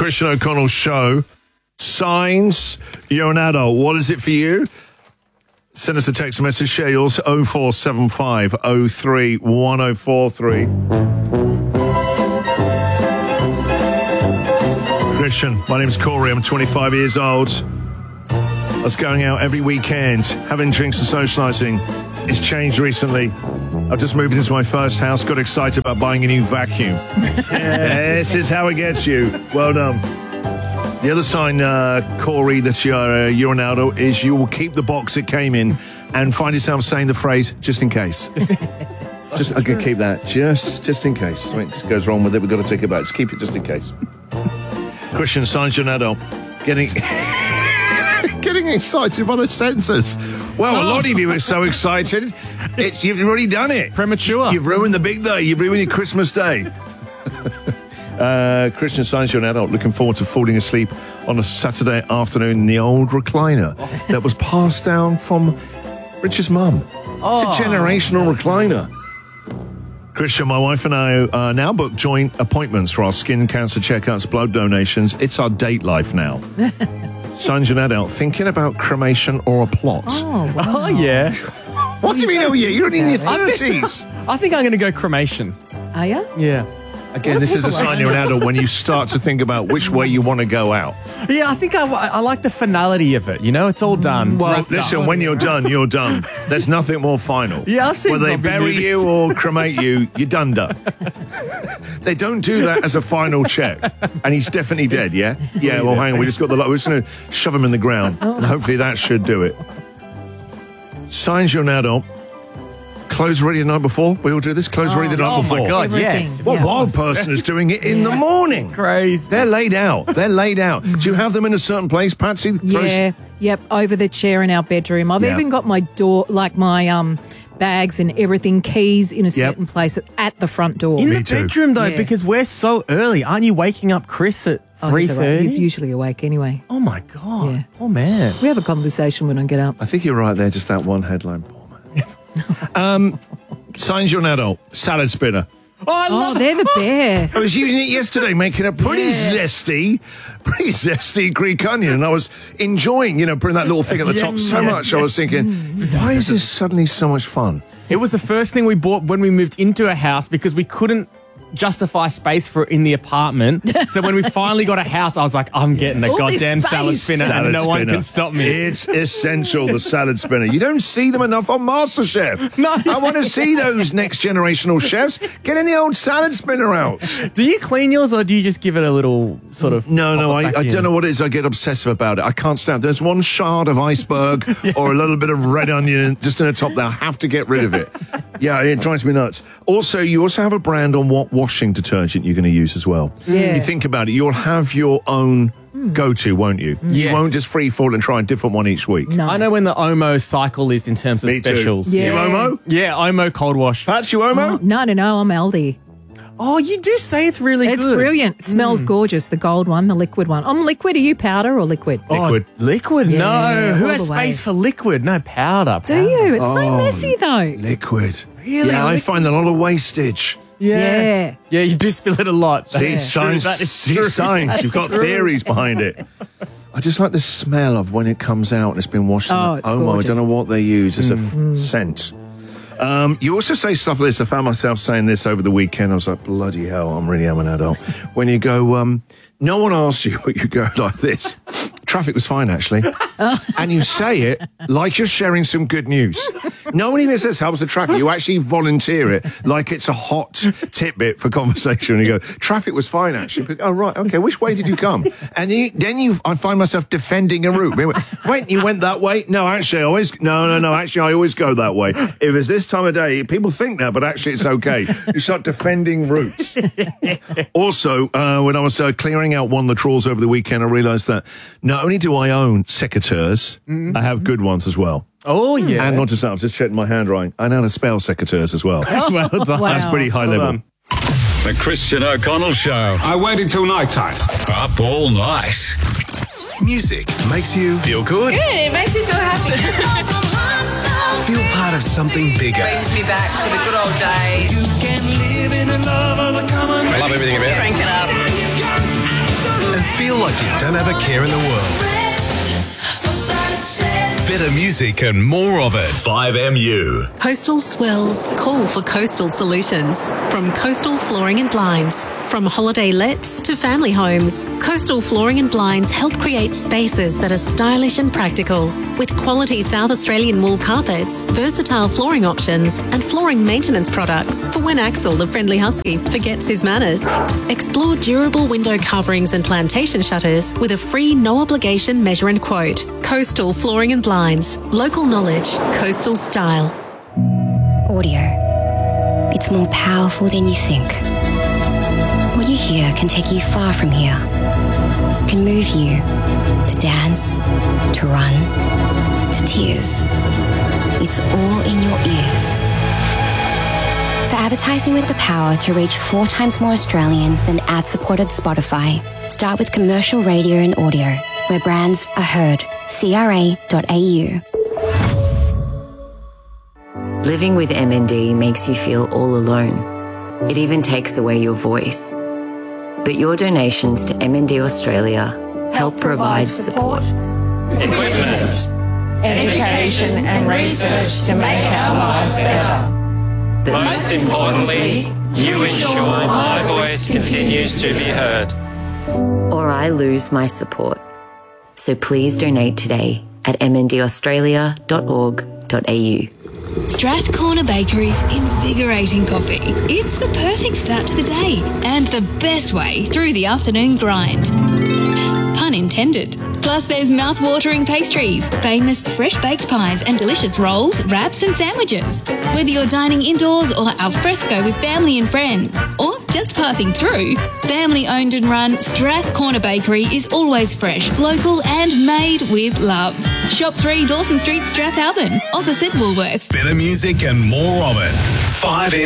Christian O'Connell Show. Signs you're an adult. What is it for you? Send us a text message. Share yours. 0475 03 1043. Christian, my name's Corey. I'm 25 years old. I was going out every weekend, having drinks and socialising. It's changed recently. I've just moved into my first house, got excited about buying a new vacuum. This is how it gets you. Well done. The other sign, Corey, that you're an adult is you will keep the box it came in and find yourself saying the phrase, just in case. I'm going to keep that, just in case. Something goes wrong with it, we've got to take it back. Just keep it just in case. Christian, signs you're an adult. Getting excited by the censors. Well, a lot of you are so excited. You've already done it. Premature. You've ruined the big day. You've ruined your Christmas day. Christian, signs you're an adult. Looking forward to falling asleep on a Saturday afternoon in the old recliner that was passed down from Richard's mum. It's a generational recliner. Christian, my wife and I now book joint appointments for our skin cancer checkups, blood donations. It's our date life now. Signs you're an adult. Thinking about cremation or a plot. Oh, yeah. What do you mean, oh yeah? You're only in your 30s. I think I'm going to go cremation. Are you? Yeah. Again, this is a sign you're an adult when you start to think about which way you want to go out. Yeah, I think I like the finality of it. You know, it's all done. Well, listen, when you're done, you're done. There's nothing more final. Yeah, I've seen whether they zombie bury movies. you or cremate you, you're done. They don't do that as a final check. And he's definitely dead, yeah? Yeah, well, hang on. We're just going to shove him in the ground. And hopefully that should do it. Signs you're an adult. Clothes ready the night before? We all do this? Clothes ready the night before? Oh, my God, Everything. yes. What wild person is doing it in the morning? Crazy. They're laid out. Do you have them in a certain place, Patsy? Yeah. Yep. Over the chair in our bedroom. I've even got my door, like my bags and everything, keys in a certain place at the front door. In Me the too. bedroom, though, Yeah. because we're so early. Aren't you waking up Chris at He's awake. 3:30? He's usually awake anyway. Oh, my God. Yeah. Oh, man. We have a conversation when I get up. I think you're right there, just that one headline. Poor man. Signs you're an adult. Salad spinner. Oh, I love They're the best. I was using it yesterday, making a pretty zesty Greek onion, and I was enjoying, putting that little thing at the top so much. I was thinking, why is this suddenly so much fun? It was the first thing we bought when we moved into a house because we couldn't justify space for it in the apartment. So when we finally got a house, I was like, I'm getting a All this goddamn salad space. spinner and no one can stop me. It's essential, the salad spinner. You don't see them enough on MasterChef. No. I want to see those next generational chefs getting the old salad spinner out. Do you clean yours or do you just give it a little sort of... No, pop it I back in? don't know what it is. I get obsessive about it. I can't stand it. There's one shard of iceberg or a little bit of red onion just in the top there. I have to get rid of it. Yeah, it drives me nuts. Also, you also have a brand on what washing detergent you're going to use as well. Yeah. You think about it, you'll have your own go-to, won't you? You Yes. won't just free fall and try a different one each week. No. I know when the Omo cycle is in terms of Me too. specials. Yeah. You Omo? Yeah, Omo cold wash. Pat, you Omo? No, I'm Aldi. Oh, you do say it's really It's good. brilliant. It smells gorgeous. The gold one, the liquid one. I'm liquid. Are you powder or liquid? Liquid. Oh, liquid? Yeah, No. Who all has the way. space for liquid? No, powder. Do you? It's so messy though. Liquid. Really? Yeah, I Liquid? find a lot of wastage. Yeah. Yeah, you do spill it a lot. See, That is true. science. That is See, true. science. That's You've got true. theories behind it. I just like the smell of when it comes out and it's been washed in Oh, the it's Omo. I don't know gorgeous. what they use as a scent. You also say stuff like this. I found myself saying this over the weekend. I was like, bloody hell, I really am an adult. When you go, no one asks you, but you go like this. Traffic was fine, actually. And you say it like you're sharing some good news. No one even says, how was the traffic? You actually volunteer it like it's a hot tidbit for conversation. And you go, traffic was fine, actually. But, oh, right, okay, which way did you come? And I find myself defending a route. Wait, you went that way? No, actually, I always go that way. If it's this time of day, people think that, but actually it's okay. You start defending routes. Also, when I was clearing out one of the drawers over the weekend, I realised that not only do I own secateurs, I have good ones as well. Oh, yeah. And not just that, I was just checking my handwriting. I know how to spell secateurs as well. well done. Wow. That's pretty high Well level. done. The Christian O'Connell Show. I waited till night time. Up all night. Music makes you feel good. Good, it makes me feel happy. Feel part of something bigger. Brings me back to the good old days. I love everything about it. Crank it up. And feel Feel like you don't have a care in the world. Better music and more of it. 5MU. Coastal swells call for coastal solutions. From Coastal Flooring and Blinds. From holiday lets to family homes, Coastal Flooring and Blinds help create spaces that are stylish and practical. With quality South Australian wool carpets, versatile flooring options, and flooring maintenance products for when Axel, the friendly husky, forgets his manners. Explore durable window coverings and plantation shutters with a free no-obligation measure and quote. Coastal Flooring and Blinds. Local knowledge. Coastal style. Audio. It's more powerful than you think. What you hear can take you far from here. It can move you to dance, to run, to tears. It's all in your ears. For advertising with the power to reach 4 times more Australians than ad-supported Spotify, start with commercial radio and audio, where brands are heard. CRA.au. Living with MND makes you feel all alone. It even takes away your voice. But your donations to MND Australia help provide support. Equipment, education and research to make our lives better. But most importantly, you ensure my voice continues to be heard. Or I lose my support. So please donate today at mndaustralia.org.au. Strathcorner Bakery's invigorating coffee. It's the perfect start to the day and the best way through the afternoon grind. Pun intended. Plus there's mouth-watering pastries, famous fresh-baked pies and delicious rolls, wraps and sandwiches. Whether you're dining indoors or al fresco with family and friends, or just passing through, family-owned and run Strathcorner Bakery is always fresh, local and made with love. Shop 3 Dawson Street, Strathalbyn, opposite Woolworths. Better music and more of it. 5M.